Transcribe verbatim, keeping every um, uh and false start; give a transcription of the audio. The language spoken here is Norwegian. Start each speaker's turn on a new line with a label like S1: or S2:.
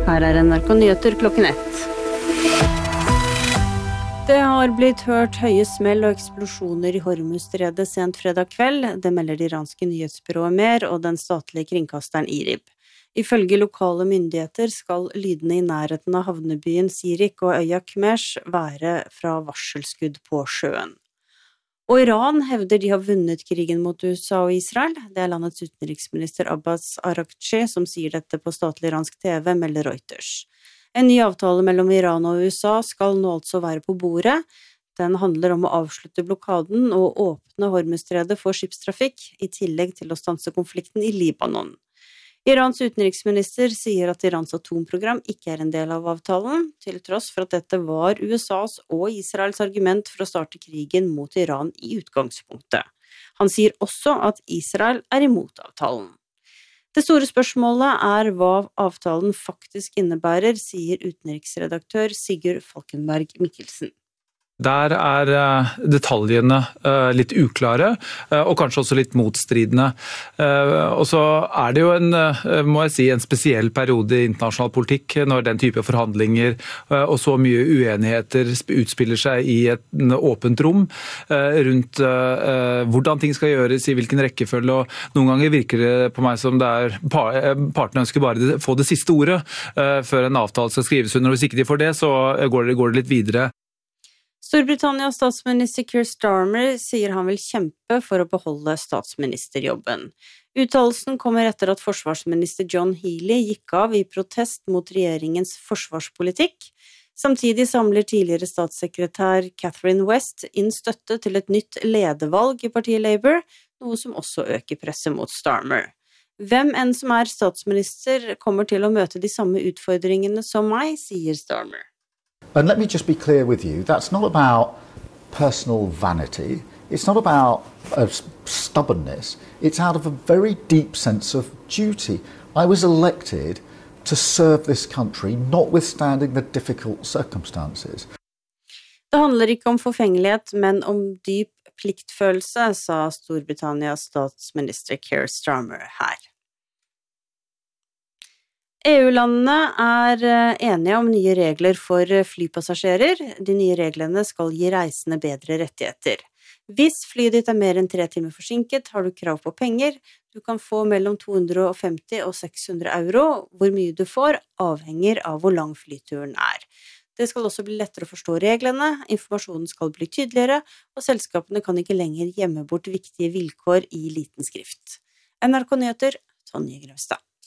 S1: Her er N R K Nyheter klokken ett. Det har blitt hørt høye smell og eksplosjoner i Hormuzstredet sent fredag kveld. Det melder det iranske nyhetsbyrået Mer og den statlige kringkasteren IRIB. Ifølge lokale myndigheter skal lydene i nærheten av havnebyen Sirik og øya Kmesh være fra varselskudd på sjøen. Og Iran hevder de har vunnet krigen mot U S A og Israel. Det er landets utenriksminister Abbas Araghchi som sier dette på statlig iransk T V, melder Reuters. En ny avtale mellom Iran og U S A skal nå altså være på bordet. Den handler om å avslutte blokaden og åpne Hormuzstredet for skipstrafikk, i tillegg til å stanse konflikten i Libanon. Irans utenriksminister sier at Irans atomprogram ikke er en del av avtalen, til tross for at dette var U S A's og Israels argument for å starte krigen mot Iran i utgangspunktet. Han sier også at Israel er imot avtalen. Det store spørsmålet er hva avtalen faktisk innebærer, sier utenriksredaktør Sigurd Falkenberg Mikkelsen.
S2: Der er detaljene litt uklare, og kanskje også litt motstridende. Og så er det jo en, må jeg si, en spesiell periode i internasjonal politikk, når den type forhandlinger og så mye uenigheter utspiller seg i et åpent rom, rundt hvordan ting skal gjøres, i hvilken rekkefølge, og noen ganger virker det på meg som det er partene ønsker bare få det siste ordet, før en avtale skal skrives under, og hvis ikke de får det, så går det, går det litt videre.
S1: Storbritannias statsminister Keir Starmer sier han vil kjempe for å beholde statsministerjobben. Uttalelsen kommer etter at forsvarsminister John Healey gikk av i protest mot regjeringens forsvarspolitikk. Samtidig samler tidligere statssekretær Catherine West inn støtte til et nytt ledervalg i partiet Labour, noe som også øker presset mot Starmer. Hvem enn som er statsminister kommer til å møte de samme utfordringene som meg, sier Starmer.
S3: And let me just be clear with you, that's not about personal vanity, it's not about uh, stubbornness, it's out of a very deep sense of duty. I was elected to serve this country, notwithstanding the difficult circumstances.
S1: Det handler ikke om forfengelighet, men om dyp pliktfølelse, sa Storbritannias statsminister Keir Starmer her. E U-landene er enige om nye regler for flypassasjerer. De nye reglene skal gi reisende bedre rettigheter. Hvis flyet ditt er mer enn tre timer forsinket, har du krav på penger. Du kan få mellom to hundre og femti og seks hundre euro. Hvor mye du får, avhenger av hvor lang flyturen er. Det skal også bli lettere å forstå reglene, informasjonen skal bli tydeligere, og selskapene kan ikke lenger gjemme bort viktige vilkår i liten skrift. N R K Nyheter, Tonje Grøvstad.